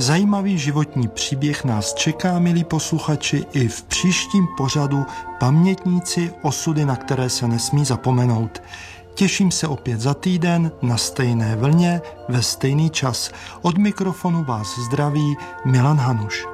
Zajímavý životní příběh nás čeká, milí posluchači, i v příštím pořadu Pamětníci, osudy, na které se nesmí zapomenout. Těším se opět za týden na stejné vlně ve stejný čas. Od mikrofonu vás zdraví Milan Hanuš.